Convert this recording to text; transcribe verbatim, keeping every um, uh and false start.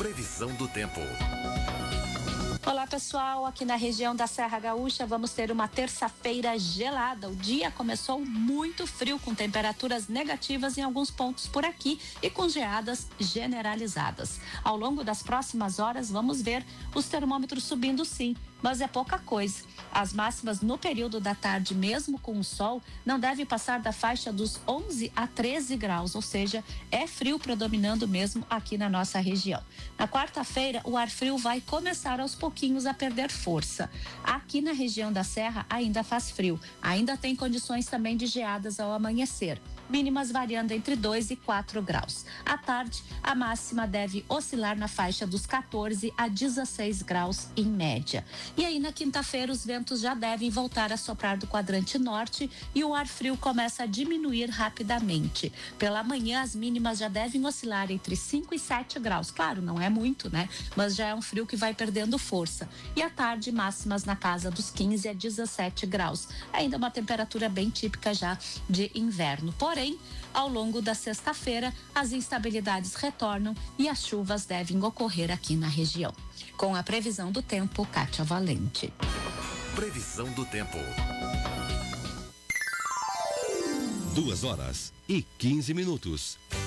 Previsão do tempo. Olá pessoal, aqui na região da Serra Gaúcha vamos ter uma terça-feira gelada. O dia começou muito frio, com temperaturas negativas em alguns pontos por aqui e com geadas generalizadas. Ao longo das próximas horas vamos ver os termômetros subindo sim, mas é pouca coisa. As máximas no período da tarde, mesmo com o sol, não devem passar da faixa dos onze a treze graus, ou seja, é frio predominando mesmo aqui na nossa região. Na quarta-feira, o ar frio vai começar aos pouquinhos a perder força. Aqui na região da Serra ainda faz frio, ainda tem condições também de geadas ao amanhecer. Mínimas variando entre dois e quatro graus. À tarde, a máxima deve oscilar na faixa dos quatorze a dezesseis graus em média. E aí, na quinta-feira, os ventos já devem voltar a soprar do quadrante norte e o ar frio começa a diminuir rapidamente. Pela manhã, as mínimas já devem oscilar entre cinco e sete graus. Claro, não é muito, né? Mas já é um frio que vai perdendo força. E à tarde, máximas na casa dos quinze a dezessete graus. Ainda uma temperatura bem típica já de inverno. Porém, ao longo da sexta-feira, as instabilidades retornam e as chuvas devem ocorrer aqui na região. Com a previsão do tempo, Kátia Valente. Previsão do tempo. Duas horas e quinze minutos.